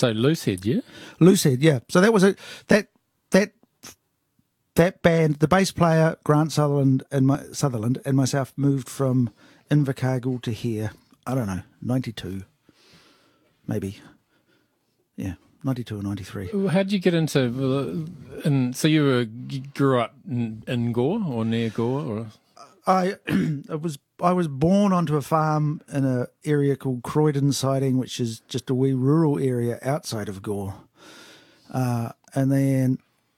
So Loosehead, yeah? Loosehead, yeah. So that was that band. The bass player Grant Sutherland and myself moved from Invercargill to here. I don't know, 92, maybe. Yeah, 92 or 93. How did you get into? So you grew up in Gore or near Gore, or? I was born onto a farm in an area called Croydon Siding, which is just a wee rural area outside of Gore. And then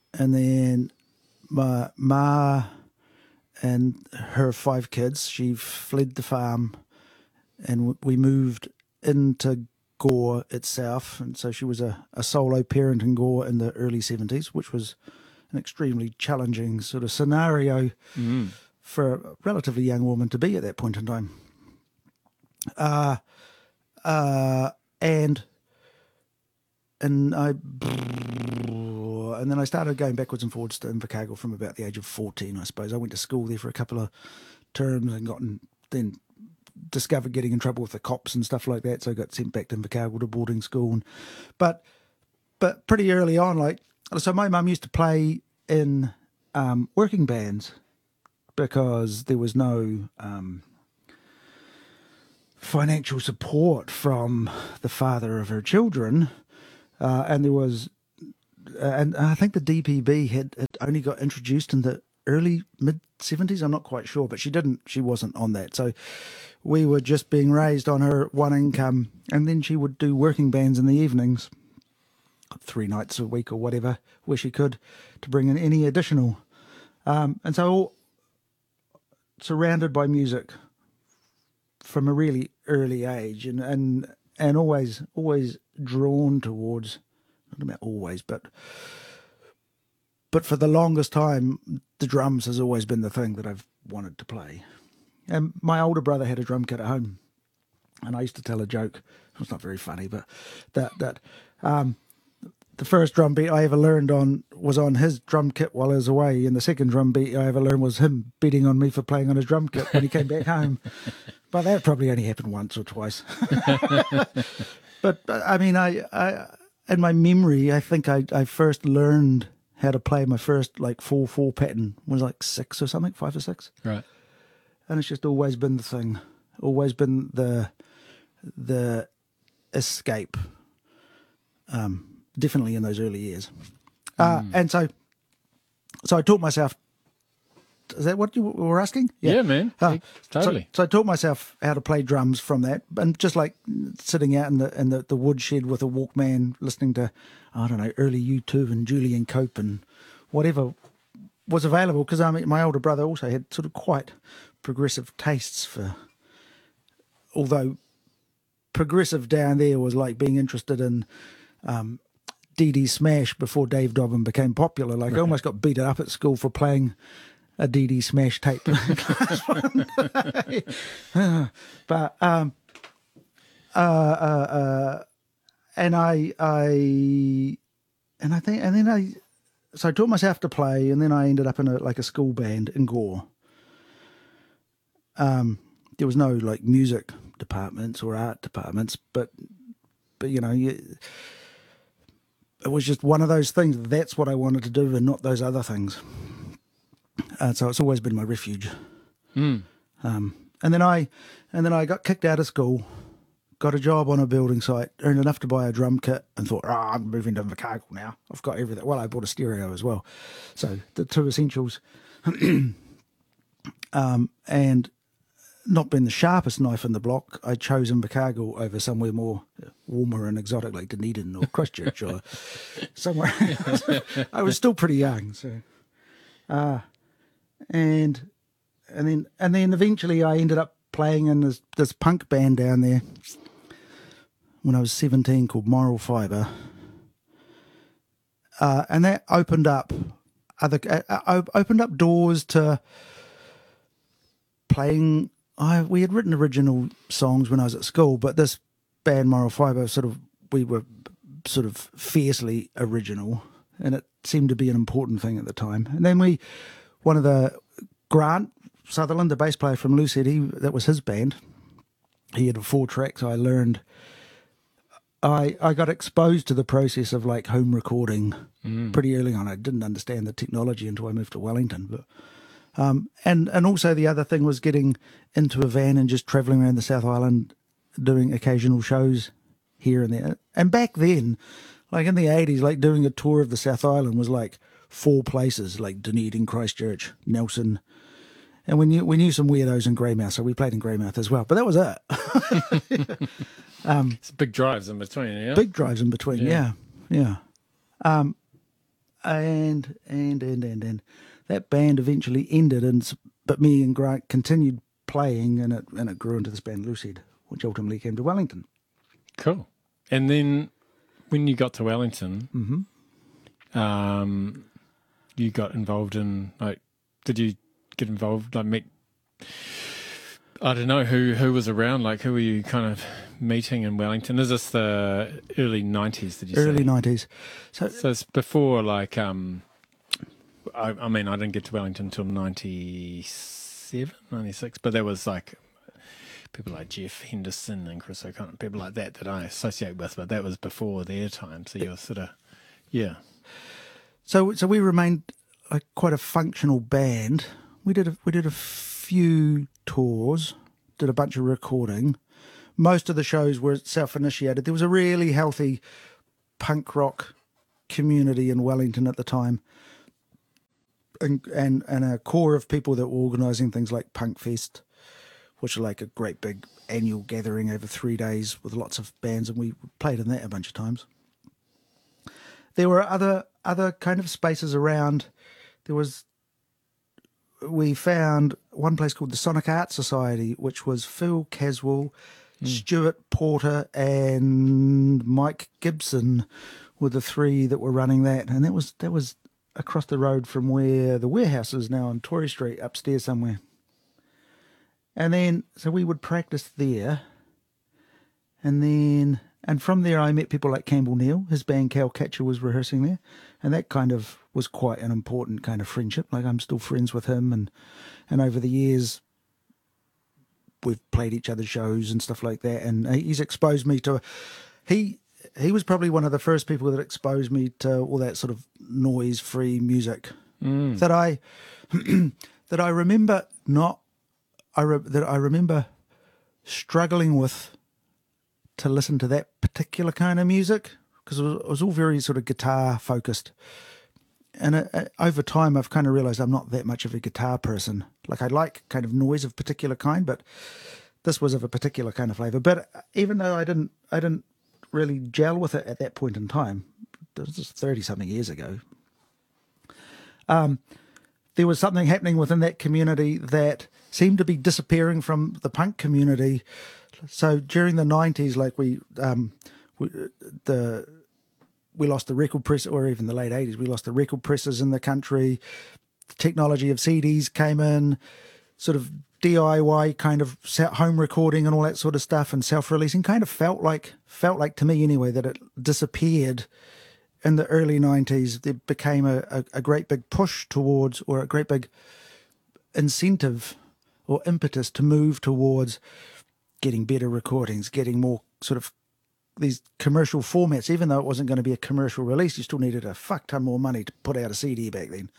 my ma and her 5 kids, she fled the farm, and we moved into Gore itself. And so she was a solo parent in Gore in the early 70s, which was an extremely challenging sort of scenario for a relatively young woman to be at that point in time. And then I started going backwards and forwards to Invercargill from about the age of 14, I suppose. I went to school there for a couple of terms and then discovered getting in trouble with the cops and stuff like that, so I got sent back to Invercargill to boarding school. But pretty early on, so my mum used to play in working bands because there was no financial support from the father of her children, and there was, and I think the DPB had only got introduced in the early mid-70s. I'm not quite sure, but she wasn't on that. So we were just being raised on her one income, and then she would do working bands in the evenings, 3 nights a week or whatever, where she could, to bring in any additional. And so surrounded by music from a really early age, and always drawn towards, not about always, but for the longest time, the drums has always been the thing that I've wanted to play. And my older brother had a drum kit at home, and I used to tell a joke. It's not very funny, but that the first drum beat I ever learned on was on his drum kit while I was away, and the second drum beat I ever learned was him beating on me for playing on his drum kit when he came back home. But that probably only happened once or twice. But I mean, I in my memory, I think I first learned how to play my first 4/4 pattern was 6 or something, 5 or 6. Right. And it's just always been the thing, always been the escape. Definitely in those early years. And so I taught myself. Is that what you were asking? Yeah, man. Totally. So I taught myself how to play drums from that, and just sitting out in the woodshed with a Walkman, listening to, I don't know, early U2 and Julian Cope and whatever was available. Because my older brother also had sort of quite progressive tastes for, although progressive down there was like being interested in Dee Dee Smash before Dave Dobbin became popular. I almost got beaten up at school for playing a Dee Dee Smash tape. But so I taught myself to play, and then I ended up in a school band in Gore. There was no music departments or art departments, but it was just one of those things. That's what I wanted to do, and not those other things. So it's always been my refuge. And then I got kicked out of school, got a job on a building site, earned enough to buy a drum kit, and thought, I'm moving to Invercargill now. I've got everything. Well, I bought a stereo as well. So the 2 essentials. And not being the sharpest knife in the block, I chose Invercargill over somewhere more warmer and exotic like Dunedin or Christchurch or somewhere. I was still pretty young, so and then eventually I ended up playing in this punk band down there when I was 17 called Moral Fibre, and that opened up doors to playing. We had written original songs when I was at school, but this band Moral Fibre we were sort of fiercely original, and it seemed to be an important thing at the time. And then one of the Grant Sutherland, the bass player from Loosehead, that was his band. He had 4 tracks. I learned I got exposed to the process of like home recording pretty early on. I didn't understand the technology until I moved to Wellington, but and also the other thing was getting into a van and just travelling around the South Island, doing occasional shows here and there. And back then, like in the 80s, like doing a tour of the South Island was like 4 places, like Dunedin, Christchurch, Nelson. And we knew some weirdos in Greymouth, so we played in Greymouth as well. But that was it. It's big drives in between, yeah? Big drives in between, yeah. And that band eventually ended, but me and Grant continued playing, and it grew into this band Lucid, which ultimately came to Wellington. Cool. And then when you got to Wellington, you got involved in, like, did you get involved, like meet, I don't know, who was around, like who were you kind of meeting in Wellington? Is this the early 90s, did you say? Early 90s. So it's before, like, I mean, I didn't get to Wellington until 97, 96, but there was like people like Jeff Henderson and Chris O'Connor, people like that I associate with, but that was before their time. So you were sort of, yeah. So we remained like quite a functional band. We did a few tours, did a bunch of recording. Most of the shows were self-initiated. There was a really healthy punk rock community in Wellington at the time, and a core of people that were organising things like Punk Fest, which are like a great big annual gathering over 3 days with lots of bands, and we played in that a bunch of times. There were other kind of spaces around. We found one place called the Sonic Art Society, which was Phil Caswell, Stuart Porter, and Mike Gibson were the 3 that were running that, and that was across the road from where the warehouse is now on Tory Street, upstairs somewhere. And then, so we would practice there, and from there I met people like Campbell Neal. His band Cowcatcher was rehearsing there, and that kind of was quite an important kind of friendship. Like, I'm still friends with him, and over the years we've played each other's shows and stuff like that, and he's exposed me to... He was probably one of the first people that exposed me to all that sort of noise-free music that I remember that I remember struggling with to listen to that particular kind of music, because it was all very sort of guitar focused. And over time, I've kind of realised I'm not that much of a guitar person. Like, I like kind of noise of particular kind, but this was of a particular kind of flavour. But even though I didn't really gel with it at that point in time, this was 30-something years ago, there was something happening within that community that seemed to be disappearing from the punk community. So during the 90s, like we lost the record press, or even the late 80s, we lost the record presses in the country. The technology of CDs came in, sort of DIY kind of home recording and all that sort of stuff, and self-releasing kind of felt like to me anyway that it disappeared in the early 90s. There became a great big push towards, or a great big incentive or impetus to move towards getting better recordings, getting more sort of these commercial formats. Even though it wasn't going to be a commercial release, you still needed a fuck ton more money to put out a CD back then.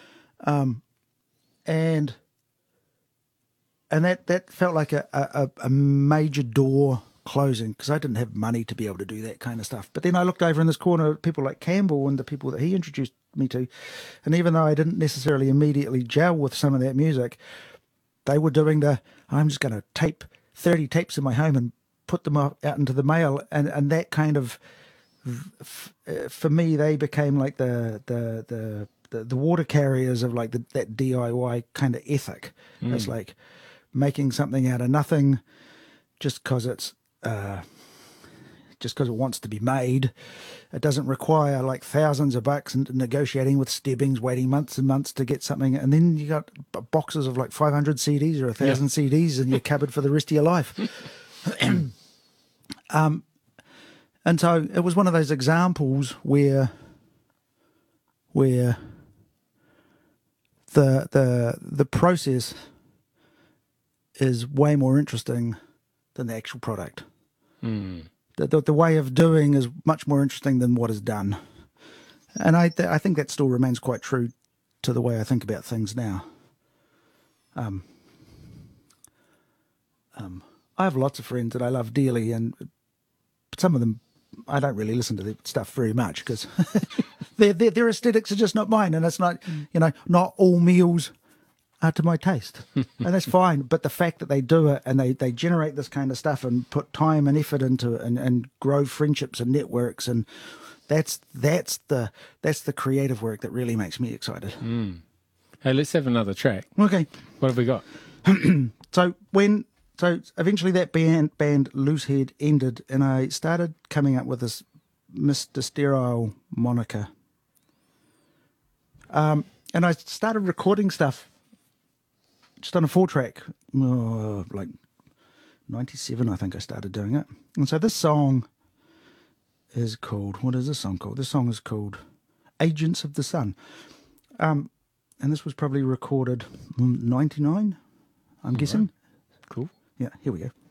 And that felt like a major door closing, because I didn't have money to be able to do that kind of stuff. But then I looked over in this corner at people like Campbell and the people that he introduced me to, and even though I didn't necessarily immediately gel with some of that music, they were doing I'm just going to tape 30 tapes in my home and put them out into the mail, and that kind of, for me, they became like the water carriers of like that DIY kind of ethic. It's like making something out of nothing just because it wants to be made. It doesn't require like thousands of bucks and negotiating with Stebbings, waiting months and months to get something, and then you got boxes of like 500 CDs or 1,000 CDs in your cupboard for the rest of your life. And so it was one of those examples where the process is way more interesting than the actual product. the way of doing is much more interesting than what is done. And I think that still remains quite true to the way I think about things now. I have lots of friends that I love dearly, and some of them I don't really listen to their stuff very much because their aesthetics are just not mine, and it's not, not all meals are to my taste, and that's fine. But the fact that they do it and they generate this kind of stuff and put time and effort into it and grow friendships and networks, and that's the creative work that really makes me excited. Hey, let's have another track. Okay. What have we got? So eventually that band Loosehead ended, and I started coming up with this Mr. Sterile moniker. And I started recording stuff just on a 4-track, like 97, I think I started doing it. And so this song is called, what is this song called? This song is called Agents of the Sun. And this was probably recorded 99, I'm guessing. Cool. Yeah, here we go.